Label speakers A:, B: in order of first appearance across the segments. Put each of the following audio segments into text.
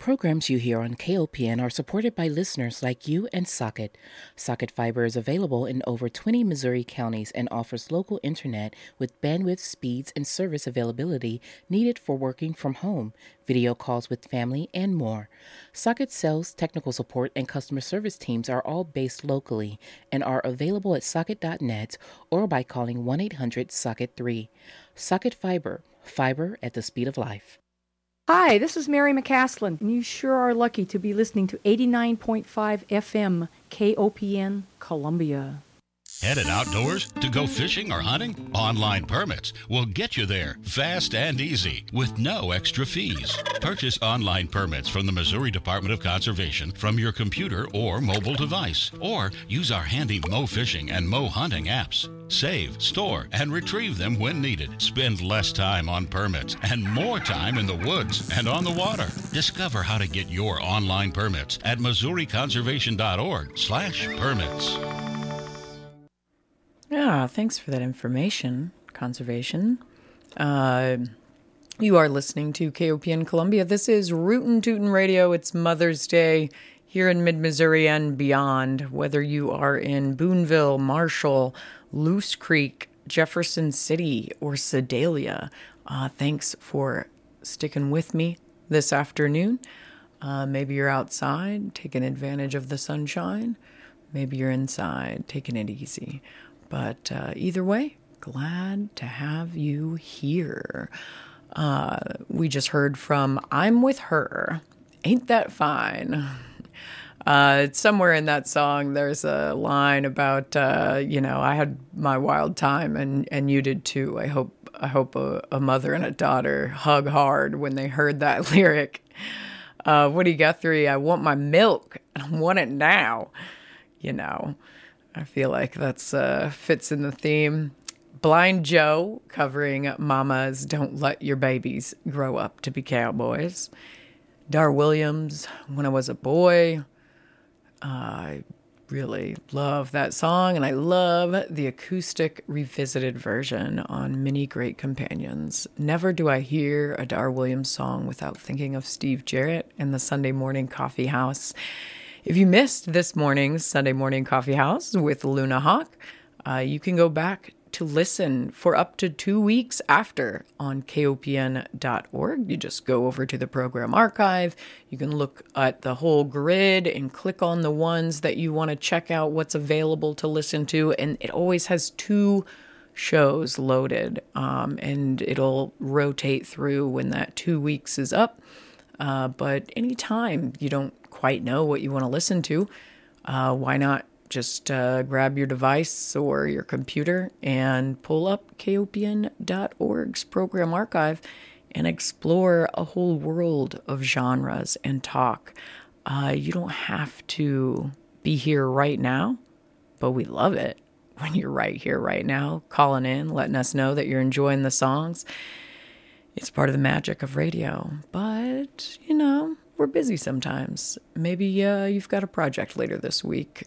A: programs you hear on KOPN are supported by listeners like you and Socket. Socket Fiber is available in over 20 Missouri counties and offers local internet with bandwidth speeds and service availability needed for working from home, video calls with family, and more. Socket sales, technical support, and customer service teams are all based locally and are available at socket.net or by calling 1-800-SOCKET-3. Socket Fiber, fiber at the speed of life.
B: Hi, this is Mary McCaslin, and you sure are lucky to be listening to 89.5 FM KOPN Columbia.
C: Headed outdoors to go fishing or hunting? Online Permits will get you there fast and easy with no extra fees. Purchase online permits from the Missouri Department of Conservation from your computer or mobile device, or use our handy Mo Fishing and Mo Hunting apps. Save, store, and retrieve them when needed. Spend less time on permits and more time in the woods and on the water. Discover how to get your online permits at MissouriConservation.org/permits.
D: Yeah, thanks for that information, Conservation. You are listening to KOPN Columbia. This is Rootin' Tootin' Radio. It's Mother's Day here in mid-Missouri and beyond. Whether you are in Boonville, Marshall, Loose Creek, Jefferson City, or Sedalia, thanks for sticking with me this afternoon. Maybe you're outside taking advantage of the sunshine. Maybe you're inside taking it easy. But either way, glad to have you here. We just heard from I'm With Her. Ain't that fine? Somewhere in that song, there's a line about, I had my wild time and you did too. I hope a mother and a daughter hug hard when they heard that lyric. Woody Guthrie, I want my milk. I want it now. I feel like that's fits in the theme. Blind Joe covering Mamas Don't Let Your Babies Grow Up to Be Cowboys. Dar Williams, When I Was a Boy. I really love that song, and I love the acoustic revisited version on Many Great Companions. Never do I hear a Dar Williams song without thinking of Steve Jarrett and the Sunday Morning Coffee House. If you missed this morning's Sunday Morning Coffee House with Luna Hawk, you can go back to listen for up to 2 weeks after on KOPN.org. You just go over to the program archive. You can look at the whole grid and click on the ones that you want to check out what's available to listen to. And it always has 2 shows loaded, and it'll rotate through when that 2 weeks is up. But anytime you don't quite know what you want to listen to, why not just grab your device or your computer and pull up KOPN.org's program archive and explore a whole world of genres and talk. You don't have to be here right now, but we love it when you're right here, right now, calling in, letting us know that you're enjoying the songs. It's part of the magic of radio, but, we're busy sometimes. Maybe you've got a project later this week.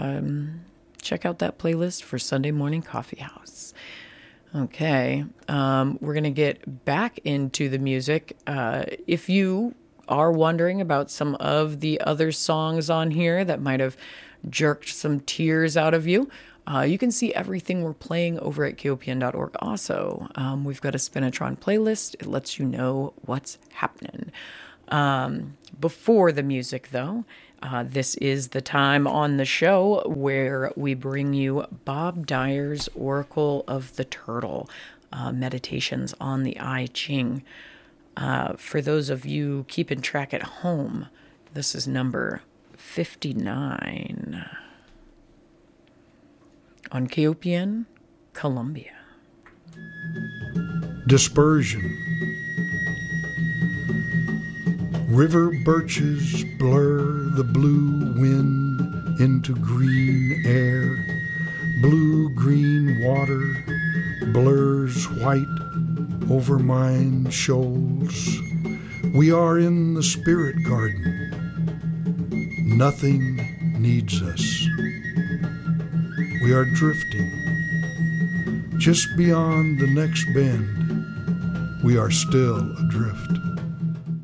D: Check out that playlist for Sunday Morning Coffee House. Okay, we're going to get back into the music. If you are wondering about some of the other songs on here that might have jerked some tears out of you, you can see everything we're playing over at KOPN.org also. We've got a Spinatron playlist. It lets you know what's happening. Before the music, though, this is the time on the show where we bring you Bob Dyer's Oracle of the Turtle, meditations on the I Ching. For those of you keeping track at home, this is number 59 on KOPN Columbia.
E: Dispersion. River birches blur the blue wind into green air. Blue-green water blurs white over mine shoals. We are in the spirit garden. Nothing needs us. We are drifting. Just beyond the next bend, we are still adrift.